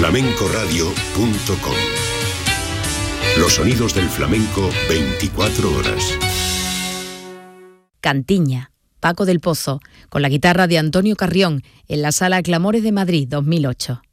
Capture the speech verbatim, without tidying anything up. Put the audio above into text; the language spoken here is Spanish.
flamencoradio punto com. Los sonidos del flamenco veinticuatro horas. Cantiña, Paco del Pozo, con la guitarra de Antonio Carrión, en la Sala Clamores de Madrid dos mil ocho.